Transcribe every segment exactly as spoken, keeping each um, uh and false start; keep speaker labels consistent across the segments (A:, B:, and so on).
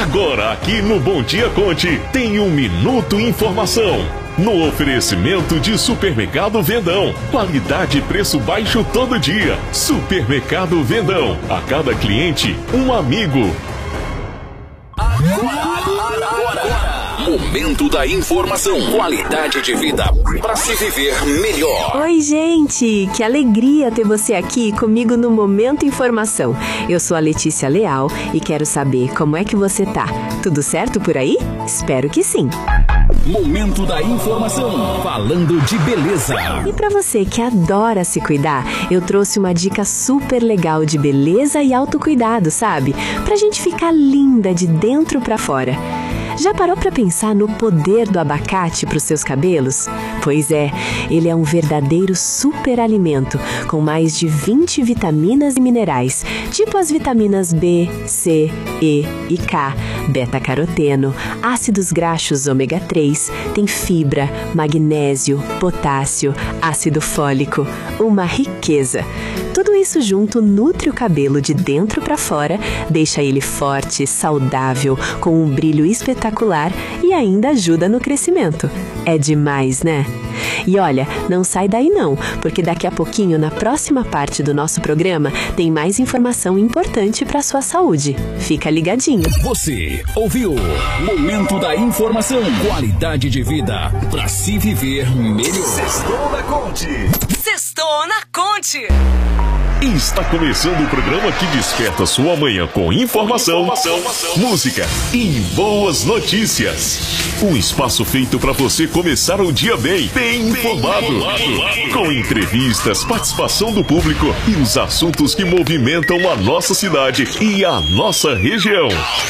A: Agora aqui no Bom Dia Conte tem um Minuto Informação. No oferecimento de Supermercado Vendão. Qualidade e preço baixo todo dia. Supermercado Vendão. A cada cliente, um amigo.
B: Agora, agora, agora. Momento da informação. Qualidade de vida para se viver melhor.
C: Oi, gente. Que alegria ter você aqui comigo no Momento Informação. Eu sou a Letícia Leal e quero saber como é que você tá. Tudo certo por aí? Espero que sim.
B: Momento da informação, falando de beleza.
C: E pra você que adora se cuidar, eu trouxe uma dica super legal de beleza e autocuidado, sabe? Pra gente ficar linda de dentro pra fora. Já parou pra pensar no poder do abacate pros seus cabelos? Pois é, ele é um verdadeiro superalimento, com mais de vinte vitaminas e minerais, tipo as vitaminas B, C, E e K, beta-caroteno, ácidos graxos ômega três, tem fibra, magnésio, potássio, ácido fólico, uma riqueza. Tudo isso junto nutre o cabelo de dentro para fora, deixa ele forte, saudável, com um brilho espetacular e ainda ajuda no crescimento. É demais, né? E olha, não sai daí não, porque daqui a pouquinho, na próxima parte do nosso programa, tem mais informação importante para sua saúde. Fica ligadinho.
B: Você ouviu Momento da Informação. Qualidade de vida para se viver melhor.
D: Sextou na Conte.
E: Sextou na Conte.
A: E está começando o programa que desperta sua manhã com informação, informação, informação, música e boas notícias. Um espaço feito para você começar o dia bem, bem informado. Com entrevistas, participação do público e os assuntos que movimentam a nossa cidade e a nossa região.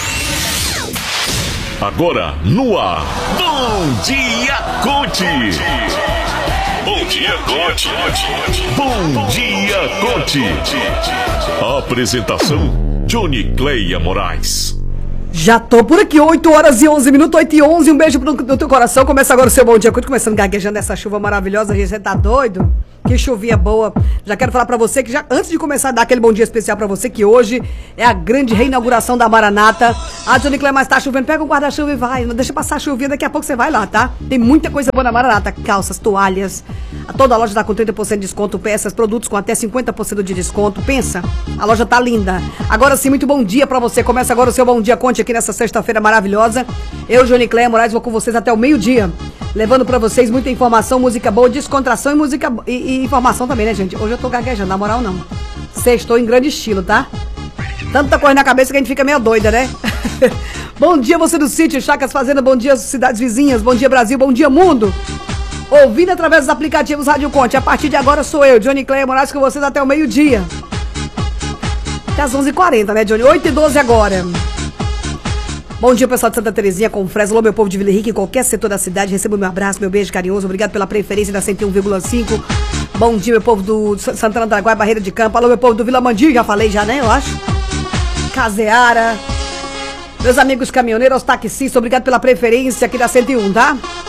A: Agora, no ar, Bom Dia Conte. Bom dia, Conte. Bom dia, Conte. Apresentação, Johnny Cleia Moraes.
F: Já tô por aqui, oito horas e onze minutos, oito e onze, um beijo no, no teu coração. Começa agora o seu Bom Dia Conte, começando gaguejando essa chuva maravilhosa, gente, você tá doido? Que chuvinha boa. Já quero falar pra você que já, antes de começar a dar aquele bom dia especial pra você, que hoje é a grande reinauguração da Maranata. Ah, Johnny Cleia, mas tá chovendo, pega um guarda-chuva e vai, não deixa passar a chuvinha, daqui a pouco você vai lá, tá? Tem muita coisa boa na Maranata, calças, toalhas, toda a loja tá com trinta por cento de desconto, peças, produtos com até cinquenta por cento de desconto, pensa, a loja tá linda. Agora sim, muito bom dia pra você, começa agora o seu Bom Dia Conte aqui nessa sexta-feira maravilhosa. Eu, Johnny Cleia Moraes, vou com vocês até o meio-dia, levando pra vocês muita informação, música boa, descontração e música e, e informação também, né, gente? Hoje eu tô gaguejando, na moral não. Sextou em grande estilo, tá? Tanta coisa na cabeça que a gente fica meio doida, né? Bom dia você do sítio, Chacras Fazenda, bom dia cidades vizinhas, bom dia Brasil, bom dia mundo. Ouvindo através dos aplicativos Rádio Conte. A partir de agora sou eu, Johnny Cleia Moraes, com vocês até o meio-dia. Até às onze e quarenta, né, Johnny? oito e doze agora. Bom dia, pessoal de Santa Terezinha, com Fresno, alô, meu povo de Vila Rica, em qualquer setor da cidade. Receba o meu abraço, meu beijo carinhoso. Obrigado pela preferência da cento e um vírgula cinco. Bom dia, meu povo do Santana do Araguaia, Barreira de Campo. Alô, meu povo do Vila Mandinho, já falei já, né, eu acho. Caseara. Meus amigos caminhoneiros, taxistas, obrigado pela preferência aqui da cento e um, tá?